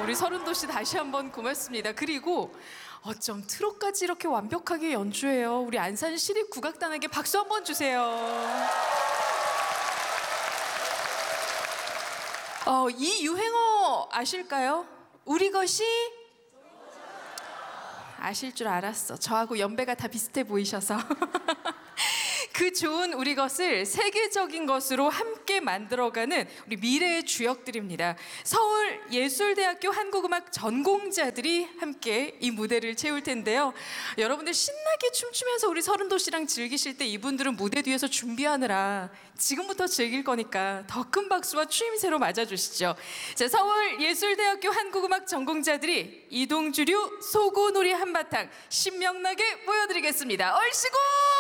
우리 서른도씨 다시 한번 고맙습니다. 그리고 어쩜 트롯까지 이렇게 완벽하게 연주해요. 우리 안산시립국악단에게 박수 한번 주세요. 이 유행어 아실까요? 우리 것이? 아실 줄 알았어. 저하고 연배가 다 비슷해 보이셔서. 그 좋은 우리 것을 세계적인 것으로 함께 만들어가는 우리 미래의 주역들입니다. 서울예술대학교 한국음악 전공자들이 함께 이 무대를 채울 텐데요. 여러분들 신나게 춤추면서 우리 서른도씨랑 즐기실 때 이분들은 무대 뒤에서 준비하느라 지금부터 즐길 거니까 더 큰 박수와 추임새로 맞아주시죠. 자, 서울예술대학교 한국음악 전공자들이 이동주류 소고놀이 한바탕 신명나게 보여드리겠습니다. 얼씨구!